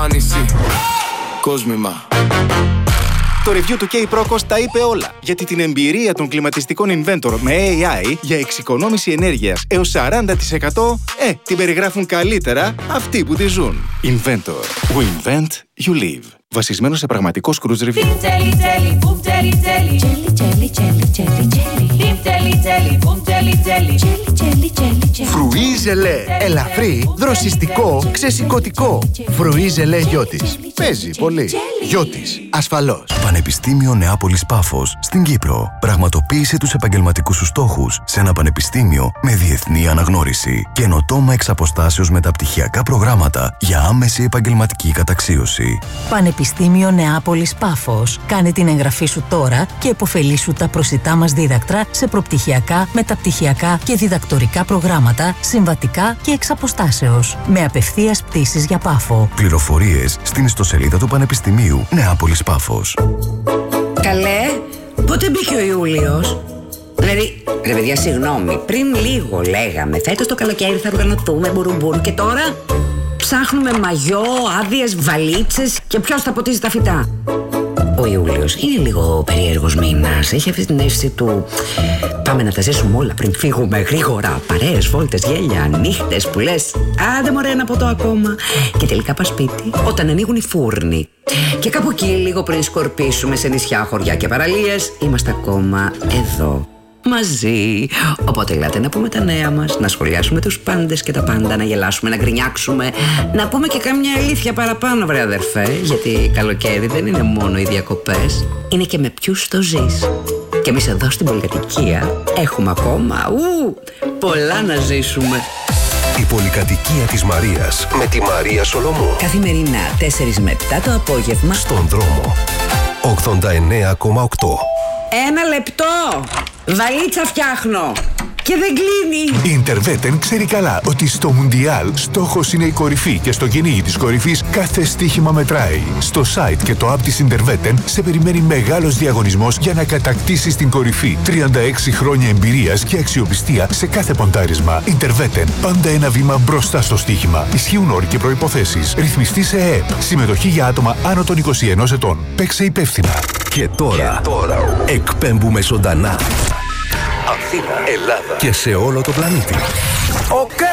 άνηση. Κόσμημα. Το review του K-Procos τα είπε όλα, γιατί την εμπειρία των κλιματιστικών Inventor με AI για εξοικονόμηση ενέργειας έως 40% την περιγράφουν καλύτερα αυτοί που τη ζουν. Inventor. We invent, you live. Βασισμένο σε πραγματικό cruise review. Φρουί ζελέ. Ελαφρύ, δροσιστικό, ξεσηκωτικό. Φρουί ζελέ Γιώτης. Παίζει πολύ. Γιώτης. Ασφαλώς. Πανεπιστήμιο Νεάπολης Πάφος στην Κύπρο. Πραγματοποίησε τους επαγγελματικούς σου στόχους σε ένα πανεπιστήμιο με διεθνή αναγνώριση. Καινοτόμα εξ αποστάσεως μεταπτυχιακά προγράμματα για άμεση επαγγελματική καταξίωση. Πανεπιστήμιο Νεάπολης Πάφος. Κάνε την εγγραφή σου τώρα και επωφελήσου τα προσιτά μας δίδακτρα σε προπτυχιακά, μεταπτυχιακά και διδακτορικά προγράμματα, συμβατικά και εξ αποστάσεως. Με απευθείας πτήσεις για Πάφο. Πληροφορίες στην ιστοσελίδα του Πανεπιστημίου Νεάπολης Πάφος. Καλέ, πότε μπήκε ο Ιούλιος? Δηλαδή, ρε παιδιά, συγγνώμη, πριν λίγο λέγαμε φέτος το καλοκαίρι θα οργανωθούμε μπουρουμπουρ και τώρα ψάχνουμε μαγιό, άδειες, βαλίτσες και ποιος θα ποτίζει τα φυτά. Ο Ιούλιος είναι λίγο περίεργος μήνας. Έχει αυτή την αίσθηση του πάμε να τα ζήσουμε όλα πριν φύγουμε γρήγορα. Παρέες, βόλτες, γέλια, νύχτες που λες άντε μωρέ ένα ποτό ακόμα. Και τελικά πας σπίτι όταν ανοίγουν οι φούρνοι. Και κάπου εκεί λίγο πριν σκορπίσουμε σε νησιά, χωριά και παραλίες είμαστε ακόμα εδώ. Μαζί. Οπότε ελάτε να πούμε τα νέα μας, να σχολιάσουμε τους πάντες και τα πάντα, να γελάσουμε, να γκρινιάξουμε, να πούμε και κάμια αλήθεια παραπάνω, βρε αδερφέ. Γιατί καλοκαίρι δεν είναι μόνο οι διακοπές, είναι και με ποιους το ζεις. Και εμείς εδώ στην πολυκατοικία έχουμε ακόμα πολλά να ζήσουμε. Η πολυκατοικία της Μαρίας με τη Μαρία Σολομού. Καθημερινά 4 με 7 το απόγευμα Στον δρόμο 89,8. Ένα λεπτό! Βαλίτσα φτιάχνω! Και δεν κλείνει! Η Interveten ξέρει καλά ότι στο Μουντιάλ στόχος είναι η κορυφή και στο κυνήγι της κορυφής κάθε στοίχημα μετράει. Στο site και το app της Interveten σε περιμένει μεγάλος διαγωνισμός για να κατακτήσεις την κορυφή. 36 χρόνια εμπειρίας και αξιοπιστία σε κάθε ποντάρισμα. Interveten. Πάντα ένα βήμα μπροστά στο στοίχημα. Ισχύουν όροι και προϋποθέσεις. Ρυθμιστή σε ΕΕΠ. Συμμετοχή για άτομα άνω των 21 ετών. Παίξε υπεύθυνα. Και τώρα εκπέμπουμε ζωντανά Αθήνα, Ελλάδα και σε όλο το πλανήτη. Οκ.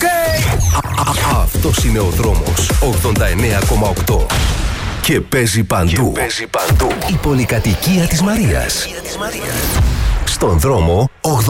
Αυτός είναι ο δρόμος 89,8 και παίζει παντού. Η πολυκατοικία της Μαρίας. Στον δρόμο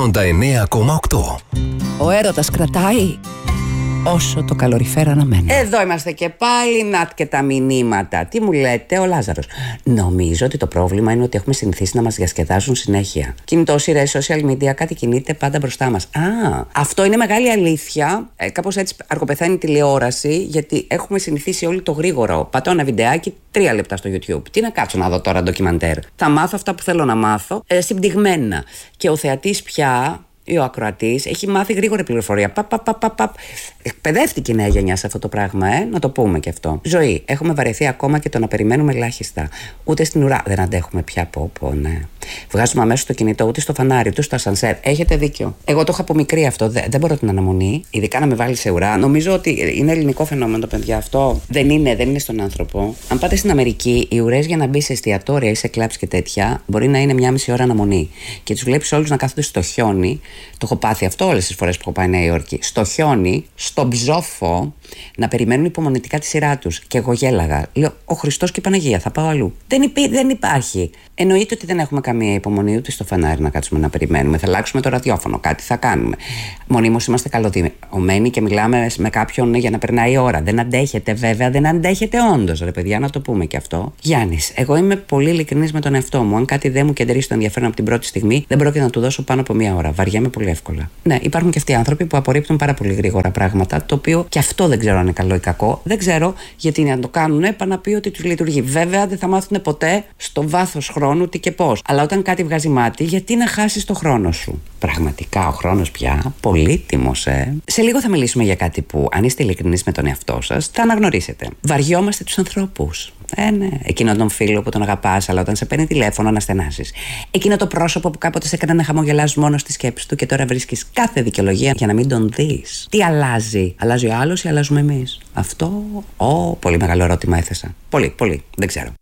89,8. Ο έρωτας κρατάει όσο το καλοριφέρ αναμένει. Εδώ είμαστε και πάλι, να και τα μηνύματα. Τι μου λέτε, ο Λάζαρος? Νομίζω ότι το πρόβλημα είναι ότι έχουμε συνηθίσει να μας διασκεδάζουν συνέχεια. Κινητόσυρες, social media, κάτι κινείται πάντα μπροστά μας. Αυτό είναι μεγάλη αλήθεια. Κάπως έτσι αργοπεθαίνει η τηλεόραση, γιατί έχουμε συνηθίσει όλοι το γρήγορο. Πατώ ένα βιντεάκι 3 λεπτά στο YouTube. Τι να κάτσω να δω τώρα ντοκιμαντέρ? Θα μάθω αυτά που θέλω να μάθω, συμπτυγμένα. Και ο θεατής πια, ή ο ακροατής, έχει μάθει γρήγορη πληροφορία. Εκπαιδεύτηκε η νέα γενιά σε αυτό το πράγμα, να το πούμε και αυτό. Ζωή. Έχουμε βαρεθεί ακόμα και το να περιμένουμε ελάχιστα. Ούτε στην ουρά δεν αντέχουμε πια. Ναι. Βγάζουμε αμέσως το κινητό, ούτε στο φανάρι, ούτε στο ασανσέρ. Έχετε δίκιο. Εγώ το είχα από μικρή αυτό. Δεν μπορώ την αναμονή. Ειδικά να με βάλει σε ουρά. Νομίζω ότι είναι ελληνικό φαινόμενο, παιδιά, αυτό. Δεν είναι στον άνθρωπο. Αν πάτε στην Αμερική, οι ουρές για να μπει σε εστιατόρια ή σε κλαμπς και τέτοια μπορεί να είναι 1,5 ώρα αναμονή. Και τους βλέπεις όλους να κάθονται στο χιόνι. Το έχω πάθει αυτό όλες τις φορές που έχω πάει Νέα Υόρκη. Στο χιόνι, στον ψόφο, να περιμένουν υπομονετικά τη σειρά τους. Και εγώ γέλαγα. Λέω, ο Χριστός και η Παναγία, θα πάω αλλού. Δεν υπάρχει. Εννοείται ότι δεν έχουμε καμία υπομονή ούτε στο φανάρι να κάτσουμε να περιμένουμε. Θα αλλάξουμε το ραδιόφωνο, κάτι θα κάνουμε. Μονίμως είμαστε καλωδιωμένοι και μιλάμε με κάποιον για να περνάει η ώρα. Δεν αντέχετε, βέβαια, δεν αντέχετε όντως, ρε παιδιά, να το πούμε και αυτό. Γιάννης, εγώ είμαι πολύ ειλικρινής με τον εαυτό μου. Αν κάτι δεν μου κεντρήσει το ενδιαφέρον από την πρώτη στιγμή, δεν πρόκειται να του δώσω πάνω από 1 ώρα. Βαριέμαι πολύ εύκολα. Ναι, υπάρχουν και αυτοί οι άνθρωποι που απορρίπτουν πάρα πολύ γρήγορα πράγματα, το οποίο και αυτό δεν ξέρω αν είναι καλό ή κακό. Δεν ξέρω, γιατί να το κάνουν, πάνε να πει ότι τους λειτουργεί. Βέβαια, δεν θα μάθουν ποτέ στο βάθος χρόνου τι και πώς. Αλλά όταν κάτι βγάζει μάτι, γιατί να χάσεις το χρόνο σου? Πραγματικά, ο χρόνος πια πολύτιμος, Σε λίγο θα μιλήσουμε για κάτι που, αν είστε ειλικρινείς με τον εαυτό σας, θα αναγνωρίσετε. Βαριόμαστε τους ανθρώπους. Ναι. Εκείνο τον φίλο που τον αγαπάς, αλλά όταν σε παίρνει τηλέφωνο να στενάσεις. Εκείνο το πρόσωπο που κάποτε σε έκανε να χαμογελάς μόνο στη σκέψη του και τώρα βρίσκεις κάθε δικαιολογία για να μην τον δεις. Τι αλλάζει? Αλλάζει ο άλλος ή αλλάζουμε εμείς? Αυτό, πολύ μεγάλο ερώτημα έθεσα. Πολύ, δεν ξέρω.